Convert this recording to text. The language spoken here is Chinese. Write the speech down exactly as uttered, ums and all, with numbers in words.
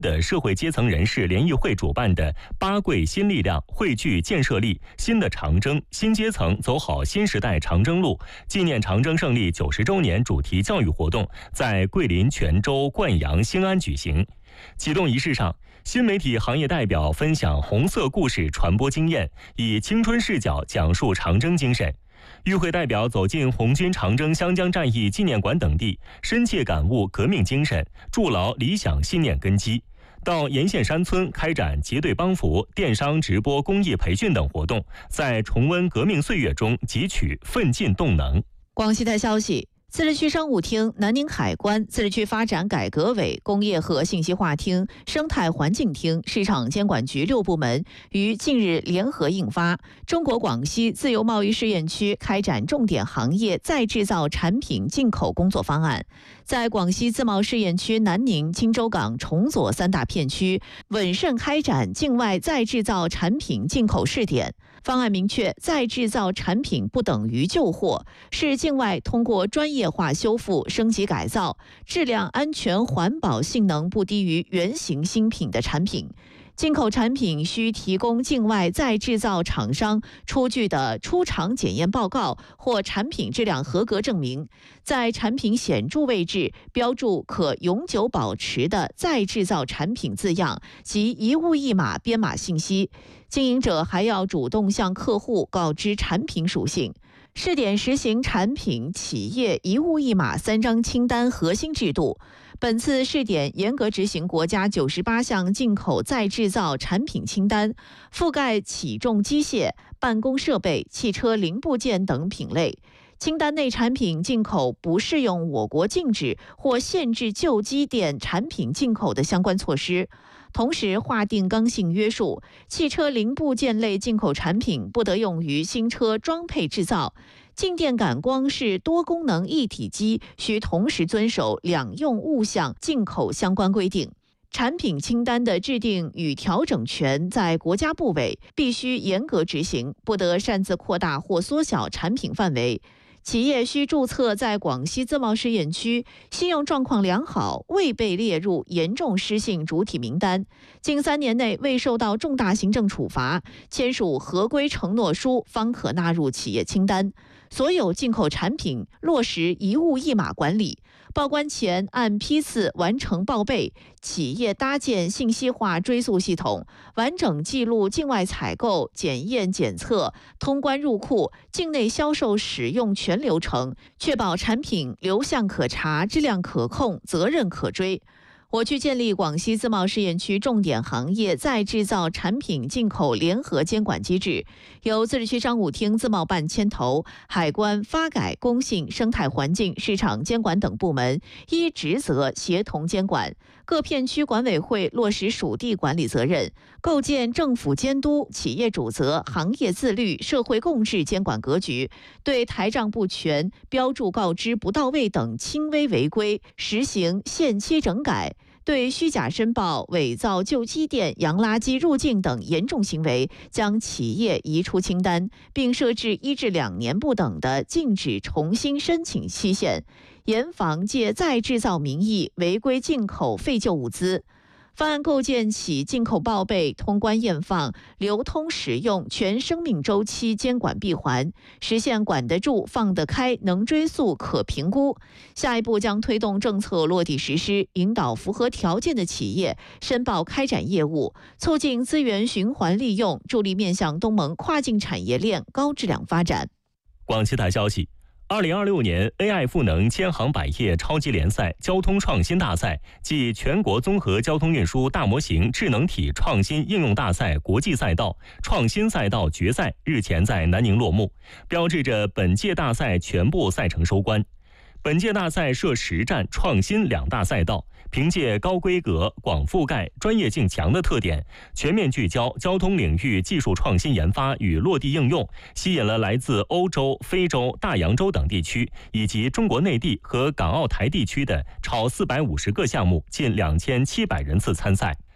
的社会阶层人士联谊会主办的“八贵新力量，汇聚建设力，新的长征，新阶层走好新时代长征路”纪念长征胜利九十周年主题教育活动在桂林、泉州、灌阳、兴安举行。启动仪式上，新媒体行业代表分享红色故事传播经验，以青春视角讲述长征精神。与会代表走进红军长征湘江战役纪念馆等地，深切感悟革命精神，筑牢理想信念根基。到沿线山村开展结对帮扶、电商直播公益培训等活动，在重温革命岁月中汲取奋进动能。 广西台消息，自治区商务厅、南宁海关、自治区发展改革委、工业和信息化厅、生态环境厅、市场监管局六部门于近日联合印发《中国广西自由贸易试验区开展重点行业再制造产品进口工作方案》，在广西自贸试验区南宁、钦州港、崇左三大片区稳慎开展境外再制造产品进口试点。方案明确，再制造产品不等于旧货，是境外通过专业化修复、升级改造，质量、安全、环保性能不低于原型新品的产品。进口产品需提供境外再制造厂商出具的出厂检验报告或产品质量合格证明，在产品显著位置标注可永久保持的再制造产品字样及一物一码编码信息。经营者还要主动向客户告知产品属性。试点实行产品、企业一物一码三张清单核心制度。本次试点严格执行国家九十八项进口再制造产品清单，覆盖起重机械、办公设备、汽车零部件等品类。清单内产品进口不适用我国禁止或限制旧机电产品进口的相关措施。同时划定刚性约束，汽车零部件类进口产品不得用于新车装配制造。静电感光是多功能一体机，需同时遵守两用物项进口相关规定。产品清单的制定与调整权在国家部委，必须严格执行，不得擅自扩大或缩小产品范围。企业需注册在广西自贸试验区，信用状况良好，未被列入严重失信主体名单，近三年内未受到重大行政处罚，签署合规承诺书，方可纳入企业清单。所有进口产品落实一物一码管理，报关前按批次完成报备，企业搭建信息化追溯系统，完整记录境外采购、检验检测、通关入库、境内销售使用全流程，确保产品流向可查、质量可控、责任可追。我区建立广西自贸试验区重点行业再制造产品进口联合监管机制，由自治区商务厅自贸办牵头，海关、发改、工信、生态环境、市场监管等部门依职责协同监管。各片区管委会落实属地管理责任，构建政府监督、企业主责、行业自律、社会共治监管格局，对台账不全、标注告知不到位等轻微违规实行限期整改。对虚假申报、伪造旧机电、洋垃圾入境等严重行为，将企业移出清单，并设置一至两年不等的禁止重新申请期限，严防借再制造名义违规进口废旧物资。方案构建起进口报备、通关验放、流通使用全生命周期监管闭环，实现管得住、放得开、能追溯、可评估。下一步将推动政策落地实施，引导符合条件的企业申报开展业务，促进资源循环利用，助力面向东盟跨境产业链高质量发展。 广西台消息，二零二六年 A I 赋能千行百业超级联赛交通创新大赛暨全国综合交通运输大模型智能体创新应用大赛国际赛道创新赛道决赛日前在南宁落幕，标志着本届大赛全部赛程收官。本届大赛设实战、创新两大赛道，凭借高规格、广覆盖、专业性强的特点，全面聚焦交通领域技术创新研发与落地应用，吸引了来自欧洲、非洲、大洋洲等地区以及中国内地和港澳台地区的超四百五十个项目，近两千七百人次参赛。